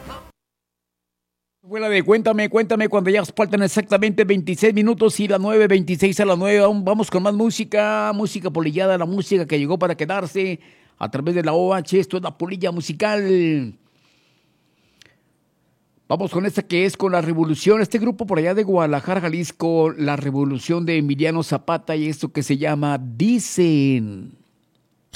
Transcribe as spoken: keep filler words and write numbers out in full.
Vuela de cuéntame, cuéntame cuando ya faltan exactamente veintiséis minutos y las nueve veintiséis a las nueve. Aún vamos con más música, música polillada, la música que llegó para quedarse a través de la O H. Esto es la polilla musical. Vamos con esta que es con La Revolución, este grupo por allá de Guadalajara, Jalisco, La Revolución de Emiliano Zapata y esto que se llama Dicen.